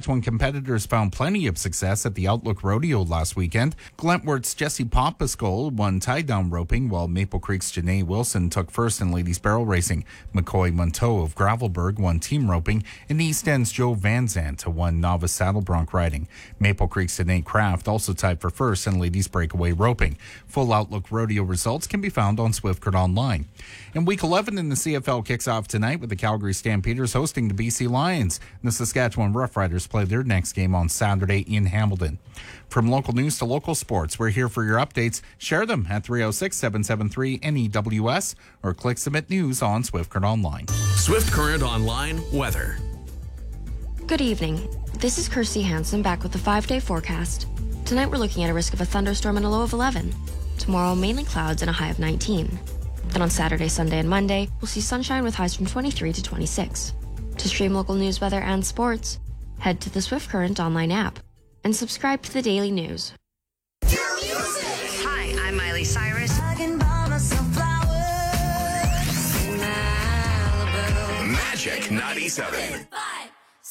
Saskatchewan competitors found plenty of success at the Outlook Rodeo last weekend. Glentworth's Jesse Pompascol won tie-down roping, while Maple Creek's Janae Wilson took first in ladies barrel racing. McCoy Monteau of Gravelburg won team roping, and East End's Joe Van Zandt won novice saddle bronc riding. Maple Creek's Danae Kraft also tied for first in ladies breakaway roping. Full Outlook Rodeo results can be found on Swift Current Online. And Week 11 in the CFL kicks off tonight with the Calgary Stampeders hosting the BC Lions. The Saskatchewan Roughriders play their next game on Saturday in Hamilton. From local news to local sports, we're here for your updates. Share them at 306-773-NEWS or click Submit News on Swift Current Online. Swift Current Online weather. Good evening. This is Kirsty Hansen back with the 5-day forecast. Tonight we're looking at a risk of a thunderstorm and a low of 11. Tomorrow, mainly clouds and a high of 19. Then on Saturday, Sunday, and Monday, we'll see sunshine with highs from 23 to 26. To stream local news, weather, and sports, head to the Swift Current Online app and subscribe to the daily news. Hi, I'm Miley Cyrus. Magic 97.